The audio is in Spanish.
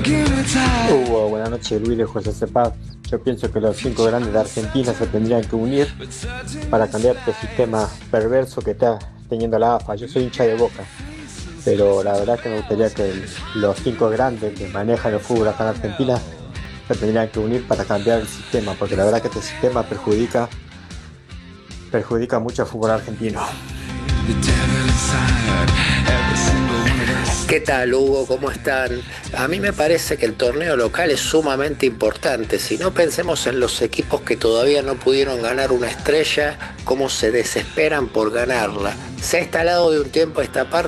Hugo, buenas noches, Luis de José Cepaz. Yo pienso que los cinco grandes de Argentina se tendrían que unir para cambiar este sistema perverso que está teniendo la AFA. Yo soy hincha de Boca, pero la verdad que me gustaría que los cinco grandes que manejan el fútbol acá en Argentina se tendrían que unir para cambiar el sistema, porque la verdad que este sistema perjudica mucho al fútbol argentino. ¿Qué tal, Hugo? ¿Cómo están? A mí me parece que el torneo local es sumamente importante. Si no, pensemos en los equipos que todavía no pudieron ganar una estrella, cómo se desesperan por ganarla. Se ha instalado de un tiempo a esta parte